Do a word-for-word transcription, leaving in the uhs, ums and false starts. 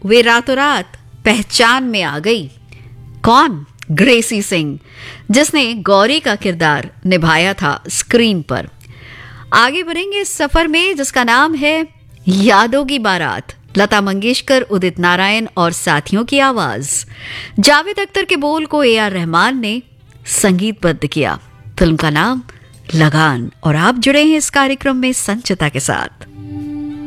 वे रातों रात पहचान में आ गई। कौन? ग्रेसी सिंह, जिसने गौरी का किरदार निभाया था स्क्रीन पर। आगे बढ़ेंगे इस सफर में जिसका नाम है यादों की बारात। लता मंगेशकर, उदित नारायण और साथियों की आवाज। जावेद अख्तर के बोल को ए आर रहमान ने संगीतबद्ध किया। फिल्म का नाम लगान। और आप जुड़े हैं इस कार्यक्रम में संचिता के साथ।